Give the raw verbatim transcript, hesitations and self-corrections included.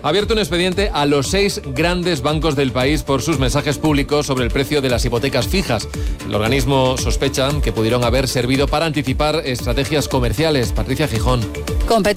ha abierto un expediente a los seis grandes bancos del país por sus mensajes públicos sobre el precio de las hipotecas fijas. El organismo sospecha que pudieron haber servido para anticipar estrategias comerciales. Patricia Gijón.